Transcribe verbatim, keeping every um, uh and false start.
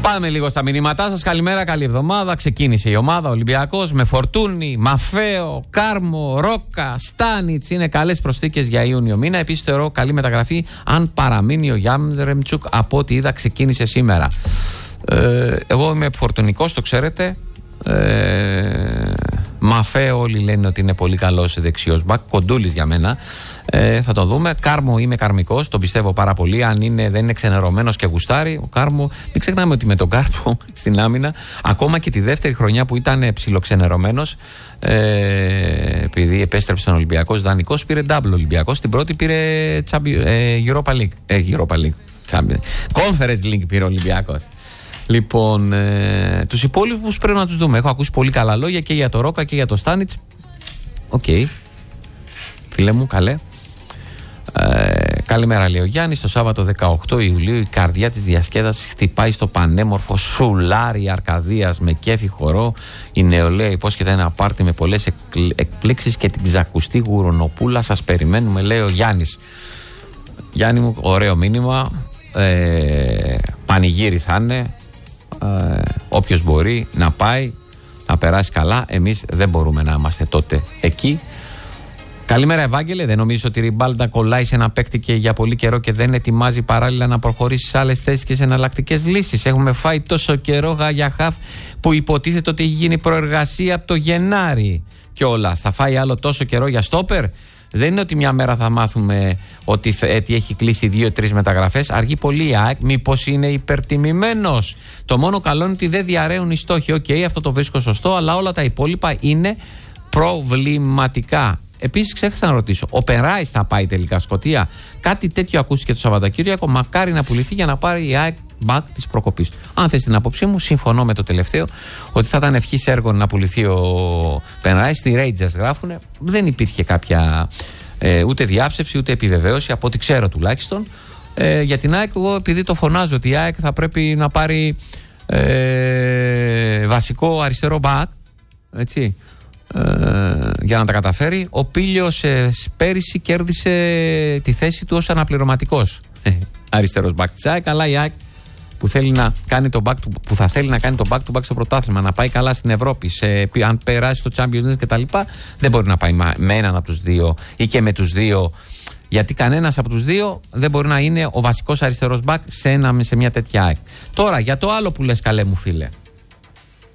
Πάμε λίγο στα μηνύματά σας. Καλημέρα, καλή εβδομάδα. Ξεκίνησε η ομάδα Ολυμπιακός με Φορτούνη, Μαφέο, Κάρμο, Ρόκα, Στάνιτς. Είναι καλές προσθήκες για Ιούνιο μήνα. Επίσης θεωρώ καλή μεταγραφή αν παραμείνει ο Γιάμρεμτσουκ, από ό,τι είδα ξεκίνησε σήμερα. Ε, εγώ είμαι φορτουνικός, το ξέρετε. Ε, Μαφέο όλοι λένε ότι είναι πολύ καλός δεξιός μπακ. Κοντούλης για μένα. Ε, θα το δούμε. Κάρμο είμαι καρμικός, τον πιστεύω πάρα πολύ. Αν είναι, δεν είναι ξενερωμένος και γουστάρει, ο Κάρμο, μην ξεχνάμε ότι με τον Κάρμο στην άμυνα, ακόμα και τη δεύτερη χρονιά που ήταν ψιλοξενερωμένος, ε, επειδή επέστρεψε στον Ολυμπιακός δανεικός, πήρε double Ολυμπιακός. Την πρώτη πήρε Champions, ε, Europa League. Ε, Europa League. Champions. Conference League πήρε ο Ολυμπιακός. Λοιπόν, ε, τους υπόλοιπους πρέπει να τους δούμε. Έχω ακούσει πολύ καλά λόγια και για το Ρόκα και για το Στάνιτς. Οκ. Okay. Φίλε μου, καλέ. Ε, καλημέρα, λέει ο Γιάννης. Το Σάββατο δεκαοκτώ Ιουλίου η καρδιά της διασκέδασης χτυπάει στο πανέμορφο Σουλάρι Αρκαδίας με κέφι χορό. Η νεολαία υπόσχεται ένα πάρτι με πολλές εκπλήξεις και την ξακουστή γουρονοπούλα. Σας περιμένουμε, λέει ο Γιάννης. Γιάννη μου, ωραίο μήνυμα. Ε, πανηγύρι θα είναι. Ε, όποιος μπορεί να πάει να περάσει καλά. Εμείς δεν μπορούμε να είμαστε τότε εκεί. Καλημέρα, Ευάγγελε. Δεν νομίζω ότι η Ριμπάλντα κολλάει σε ένα παίκτη και για πολύ καιρό και δεν ετοιμάζει παράλληλα να προχωρήσει σε άλλες θέσεις και σε εναλλακτικές λύσεις. Έχουμε φάει τόσο καιρό για χαφ που υποτίθεται ότι έχει γίνει προεργασία από το Γενάρη κιόλας. Θα φάει άλλο τόσο καιρό για στόπερ. Δεν είναι ότι μια μέρα θα μάθουμε ότι έχει κλείσει δύο-τρεις μεταγραφές. Αργεί πολύ η ΑΕΚ. Μήπως είναι υπερτιμημένος. Το μόνο καλό είναι ότι δεν διαρρέουν οι στόχοι. Οκ, okay, αυτό το βρίσκω σωστό, αλλά όλα τα υπόλοιπα είναι προβληματικά. Επίσης, ξέχασα να ρωτήσω, ο Περάης θα πάει τελικά Σκωτία? Κάτι τέτοιο ακούστηκε το Σαββατοκύριακο. Μακάρι να πουληθεί για να πάρει η ΑΕΚ μπακ της προκοπής. Αν θες την άποψή μου, συμφωνώ με το τελευταίο, ότι θα ήταν ευχής έργων να πουληθεί ο Περάης. Στη Rangers γράφουνε. Δεν υπήρχε κάποια ε, ούτε διάψευση ούτε επιβεβαίωση, από ό,τι ξέρω τουλάχιστον. Ε, για την ΑΕΚ, εγώ επειδή το φωνάζω ότι η ΑΕΚ θα πρέπει να πάρει ε, βασικό αριστερό μπακ, έτσι. Ε, για να τα καταφέρει. Ο Πίλιος ε, πέρυσι κέρδισε τη θέση του ως αναπληρωματικός αριστερός back της ΑΕΚ, αλλά η ΑΕΚ που, θέλει να κάνει το back, που θα θέλει να κάνει το back to back στο πρωτάθλημα, να πάει καλά στην Ευρώπη, σε, αν περάσει στο Champions League κτλ., δεν μπορεί να πάει με έναν από τους δύο ή και με τους δύο, γιατί κανένας από τους δύο δεν μπορεί να είναι ο βασικός αριστερός back σε, ένα, σε μια τέτοια ΑΕΚ. Τώρα για το άλλο που λες, καλέ μου φίλε,